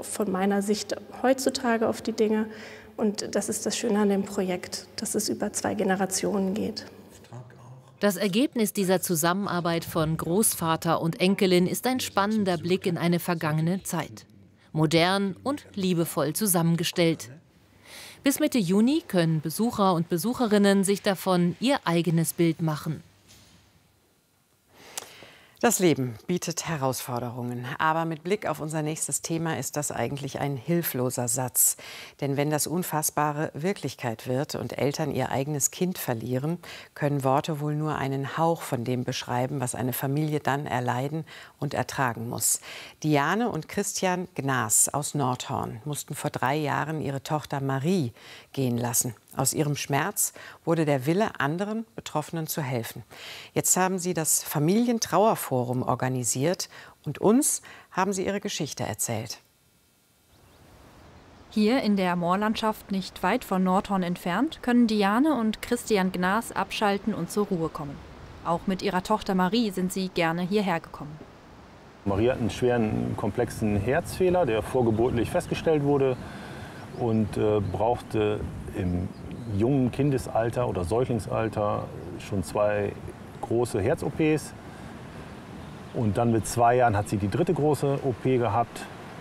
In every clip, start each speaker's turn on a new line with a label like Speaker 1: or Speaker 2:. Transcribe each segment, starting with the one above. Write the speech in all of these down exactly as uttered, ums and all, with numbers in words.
Speaker 1: von meiner Sicht heutzutage auf die Dinge. Und das ist das Schöne an dem Projekt, dass es über zwei Generationen geht.
Speaker 2: Das Ergebnis dieser Zusammenarbeit von Großvater und Enkelin ist ein spannender Blick in eine vergangene Zeit. Modern und liebevoll zusammengestellt. Bis Mitte Juni können Besucher und Besucherinnen sich davon ihr eigenes Bild machen.
Speaker 3: Das Leben bietet Herausforderungen. Aber mit Blick auf unser nächstes Thema ist das eigentlich ein hilfloser Satz. Denn wenn das Unfassbare Wirklichkeit wird und Eltern ihr eigenes Kind verlieren, können Worte wohl nur einen Hauch von dem beschreiben, was eine Familie dann erleiden und ertragen muss. Diane und Christian Gnaas aus Nordhorn mussten vor drei Jahren ihre Tochter Marie gehen lassen. Aus ihrem Schmerz wurde der Wille, anderen Betroffenen zu helfen. Jetzt haben sie das Familientrauerforum organisiert und uns haben sie ihre Geschichte erzählt.
Speaker 4: Hier in der Moorlandschaft, nicht weit von Nordhorn entfernt, können Diane und Christian Gnaas abschalten und zur Ruhe kommen. Auch mit ihrer Tochter Marie sind sie gerne hierher gekommen.
Speaker 5: Marie hat einen schweren, komplexen Herzfehler, der vorgeburtlich festgestellt wurde und äh, brauchte im jungen Kindesalter oder Säuglingsalter schon zwei große Herz-O Ps. Und dann mit zwei Jahren hat sie die dritte große O P gehabt.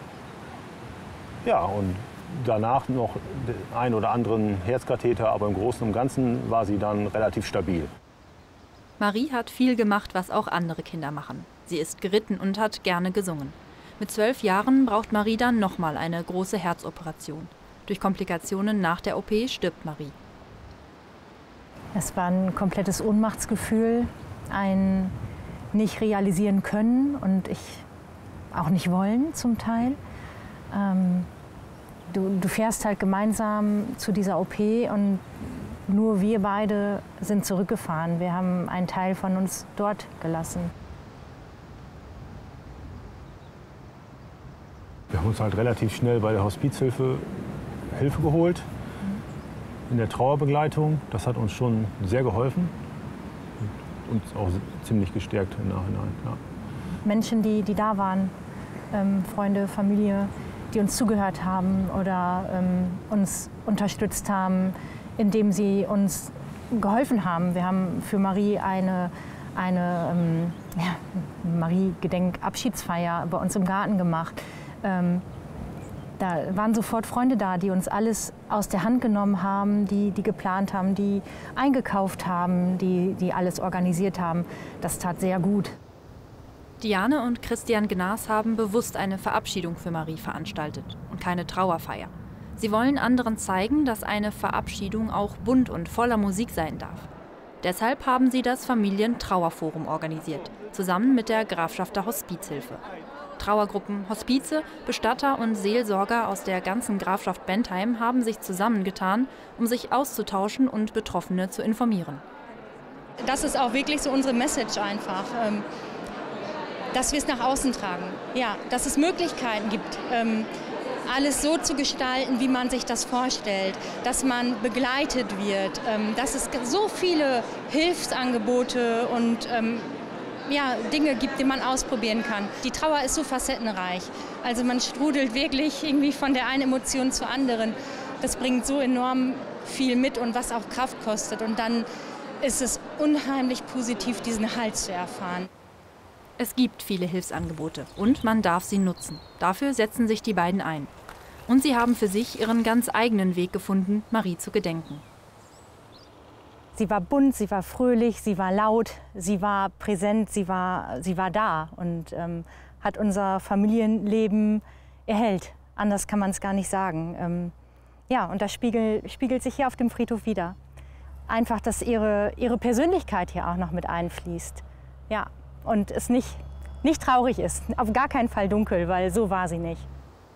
Speaker 5: Ja, und danach noch den einen oder anderen Herzkatheter, aber im Großen und Ganzen war sie dann relativ stabil.
Speaker 4: Marie hat viel gemacht, was auch andere Kinder machen. Sie ist geritten und hat gerne gesungen. Mit zwölf Jahren braucht Marie dann nochmal eine große Herzoperation. Durch Komplikationen nach der O P stirbt Marie.
Speaker 6: Es war ein komplettes Ohnmachtsgefühl, ein nicht realisieren können und ich auch nicht wollen zum Teil. Ähm, du, du fährst halt gemeinsam zu dieser O P und nur wir beide sind zurückgefahren. Wir haben einen Teil von uns dort gelassen.
Speaker 5: Wir haben uns halt relativ schnell bei der Hospizhilfe Hilfe geholt in der Trauerbegleitung. Das hat uns schon sehr geholfen und uns auch ziemlich gestärkt im Nachhinein. Ja.
Speaker 6: Menschen, die, die da waren, ähm, Freunde, Familie, die uns zugehört haben oder ähm, uns unterstützt haben, indem sie uns geholfen haben. Wir haben für Marie eine, eine ähm, ja, Marie-Gedenk-Abschiedsfeier bei uns im Garten gemacht. Ähm, Da waren sofort Freunde da, die uns alles aus der Hand genommen haben, die, die geplant haben, die eingekauft haben, die, die alles organisiert haben. Das tat sehr gut.
Speaker 4: Diane und Christian Gnaas haben bewusst eine Verabschiedung für Marie veranstaltet und keine Trauerfeier. Sie wollen anderen zeigen, dass eine Verabschiedung auch bunt und voller Musik sein darf. Deshalb haben sie das Familientrauerforum organisiert, zusammen mit der Grafschafter Hospizhilfe. Trauergruppen, Hospize, Bestatter und Seelsorger aus der ganzen Grafschaft Bentheim haben sich zusammengetan, um sich auszutauschen und Betroffene zu informieren.
Speaker 7: Das ist auch wirklich so unsere Message einfach, dass wir es nach außen tragen. Ja, dass es Möglichkeiten gibt, alles so zu gestalten, wie man sich das vorstellt, dass man begleitet wird, dass es so viele Hilfsangebote und ja, Dinge gibt, die man ausprobieren kann. Die Trauer ist so facettenreich. Also man strudelt wirklich irgendwie von der einen Emotion zur anderen. Das bringt so enorm viel mit und was auch Kraft kostet. Und dann ist es unheimlich positiv, diesen Halt zu erfahren.
Speaker 4: Es gibt viele Hilfsangebote und man darf sie nutzen. Dafür setzen sich die beiden ein. Und sie haben für sich ihren ganz eigenen Weg gefunden, Marie zu gedenken.
Speaker 6: Sie war bunt, sie war fröhlich, sie war laut, sie war präsent, sie war, sie war da und ähm, hat unser Familienleben erhellt. Anders kann man es gar nicht sagen. Ähm, ja, und das spiegel, spiegelt sich hier auf dem Friedhof wider. Einfach, dass ihre, ihre Persönlichkeit hier auch noch mit einfließt. Ja, und es nicht, nicht traurig ist, auf gar keinen Fall dunkel, weil so war sie nicht.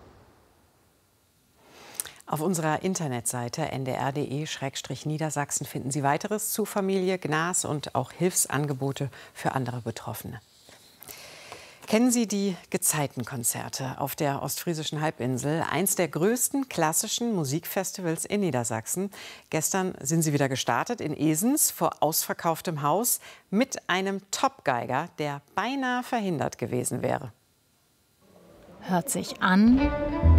Speaker 3: Auf unserer Internetseite n d r punkt d e Schrägstrich Niedersachsen finden Sie weiteres zu Familie Gnaas und auch Hilfsangebote für andere Betroffene. Kennen Sie die Gezeitenkonzerte auf der ostfriesischen Halbinsel? Eins der größten klassischen Musikfestivals in Niedersachsen. Gestern sind sie wieder gestartet in Esens vor ausverkauftem Haus mit einem Topgeiger, der beinahe verhindert gewesen wäre.
Speaker 8: Hört sich an